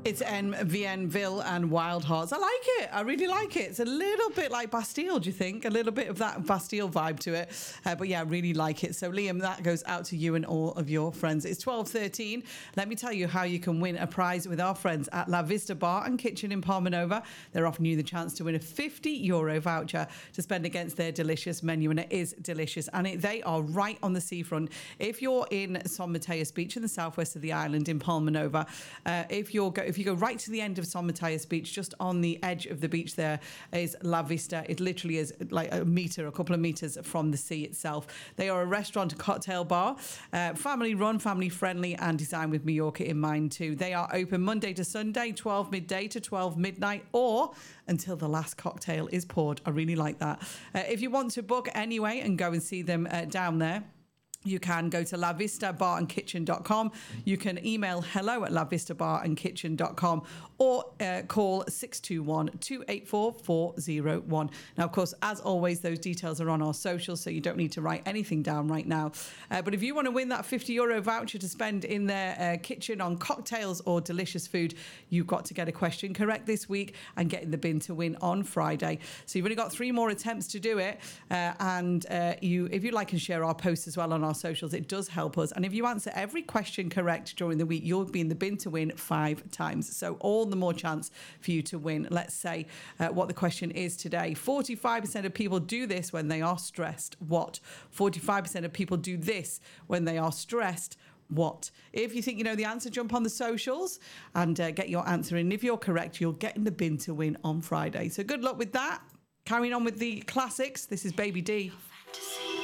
It's Vienville and Wild Hearts. I like it. I really like it. It's a little bit like Bastille, do you think? A little bit of that Bastille vibe to it. But yeah, I really like it. So Liam, that goes out to you and all of your friends. It's 12:13. Let me tell you how you can win a prize with our friends at La Vista Bar and Kitchen in Palmanova. They're offering you the chance to win a €50 voucher to spend against their delicious menu, and it is delicious. And they are right on the seafront. If you're in San Mateus Beach in the southwest of the island in Palmanova, if you go right to the end of San Mateus Beach, just on the edge of the beach there is La Vista. It literally is like a couple of meters from the sea itself. They are a restaurant and cocktail bar, family run, family friendly, and designed with Mallorca in mind too. They are open Monday to Sunday, 12 midday to 12 midnight, or until the last cocktail is poured. I really like that. If you want to book anyway and go and see them down there, you can go to lavistabarandkitchen.com. You can email hello@lavistabarandkitchen.com or call 621-284-401. Now, of course, as always, those details are on our socials, so you don't need to write anything down right now. But if you want to win that €50 voucher to spend in their kitchen on cocktails or delicious food, you've got to get a question correct this week and get in the bin to win on Friday. So you've only got 3 more attempts to do it. If you like and share our posts as well on our socials, it does help us. And if you answer every question correct during the week, you'll be in the bin to win 5 times. So all the more chance for you to win. Let's say what the question is today. 45% of people do this when they are stressed. What? 45% of people do this when they are stressed. What? If you think you know the answer, jump on the socials and get your answer in. If you're correct, you'll get in the bin to win on Friday. So good luck with that. Carrying on with the classics. This is Baby D. Fantasy.